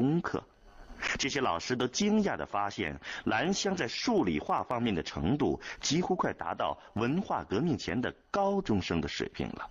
功课。这些老师都惊讶地发现，兰香在数理化方面的程度几乎快达到文化革命前的高中生的水平了。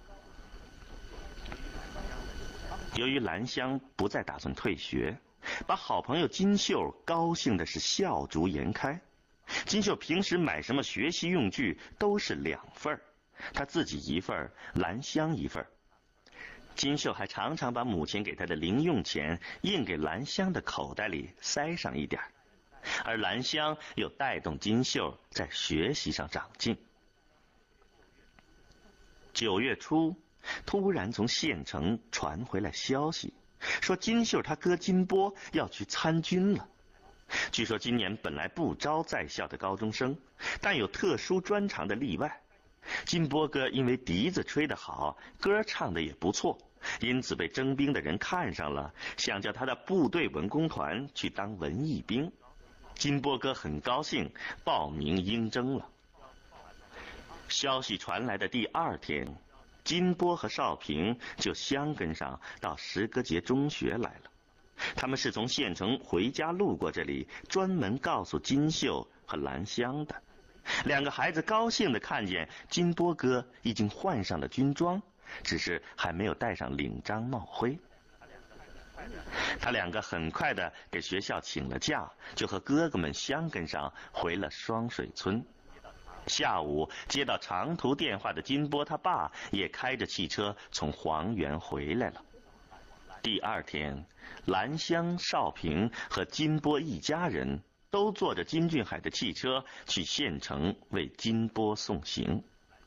由于兰香不再打算退学，把好朋友金秀高兴的是笑逐颜开。金秀平时买什么学习用具都是2份，他自己1份，兰香1份。金秀还常常把母亲给他的零用钱硬给兰香的口袋里塞上一点，而兰香又带动金秀在学习上长进。9月初，突然从县城传回来消息，说金秀他哥金波要去参军了。据说今年本来不招在校的高中生，但有特殊专长的例外。金波哥因为笛子吹得好，歌唱得也不错，因此被征兵的人看上了，想叫他的部队文工团去当文艺兵。金波哥很高兴，报名应征了。消息传来的第2天，金波和少平就相跟上到石歌节中学来了。他们是从县城回家路过这里，专门告诉金秀和兰香的。2个孩子高兴地看见金波哥已经换上了军装，只是还没有戴上领章帽徽。他2个很快地给学校请了假，就和哥哥们相跟上回了双水村。下午接到长途电话的金波他爸也开着汽车从黄原回来了。第2天，兰香、少平和金波一家人都坐着金俊海的汽车去县城为金波送行。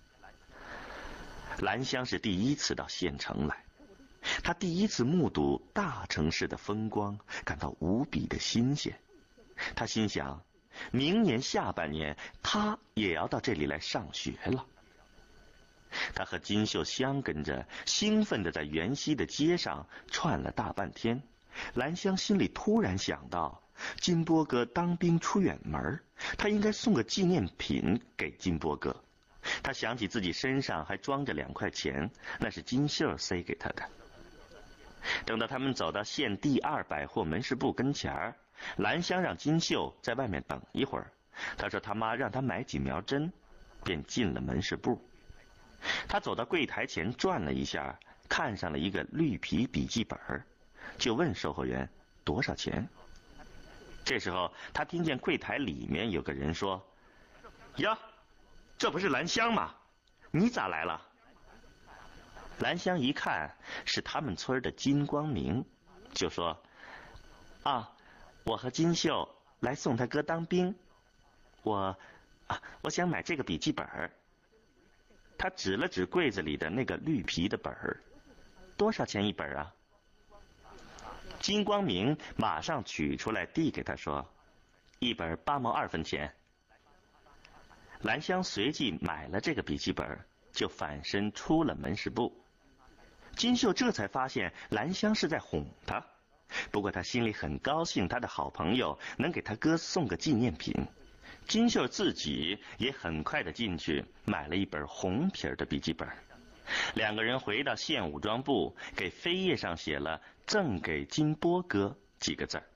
兰香是第1次到县城来，她第1次目睹大城市的风光，感到无比的新鲜。她心想，明年下半年她也要到这里来上学了。他和金秀相跟着，兴奋地在原西的街上串了大半天。兰香心里突然想到，金波哥当兵出远门，他应该送个纪念品给金波哥。他想起自己身上还装着2块钱，那是金秀塞给他的。等到他们走到县第2百货门市部跟前，兰香让金秀在外面等一会儿。他说他妈让他买几苗针，便进了门市部。他走到柜台前转了一下，看上了一个绿皮笔记本，就问售货员多少钱。这时候他听见柜台里面有个人说：“呀，这不是兰香吗？你咋来了？”兰香一看是他们村的金光明，就说：“啊，我和金秀来送他哥当兵，我想买这个笔记本。”他指了指柜子里的那个绿皮的本儿，多少钱一本啊？金光明马上取出来递给他说：“一本8毛2分钱。”兰香随即买了这个笔记本，就反身出了门市部。金秀这才发现兰香是在哄他，不过他心里很高兴，他的好朋友能给他哥送个纪念品。金秀自己也很快的进去买了一本红皮的笔记本。2个人回到县武装部，给扉页上写了“赠给金波哥”几个字。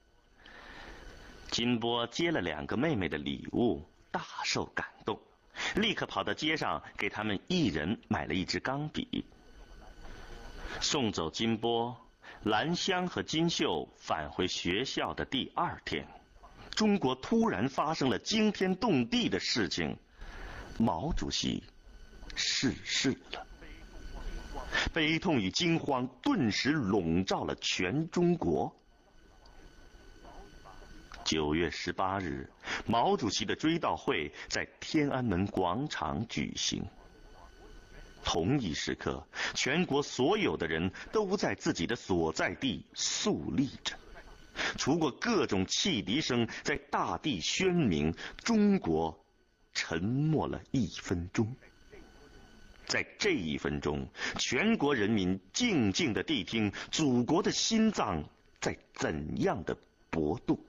金波接了2个妹妹的礼物，大受感动，立刻跑到街上给他们一人买了一支钢笔。送走金波，兰香和金秀返回学校的第2天，中国突然发生了惊天动地的事情，毛主席逝世了。悲痛与惊慌顿时笼罩了全中国。9月18日，毛主席的追悼会在天安门广场举行。同一时刻，全国所有的人都在自己的所在地肃立着，除过各种汽笛声在大地宣明，中国沉默了1分钟。在这1分钟，全国人民静静地谛听祖国的心脏在怎样的搏动。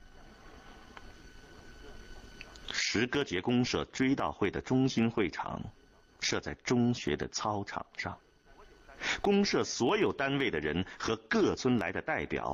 石歌节公社追悼会的中心会场设在中学的操场上，公社所有单位的人和各村来的代表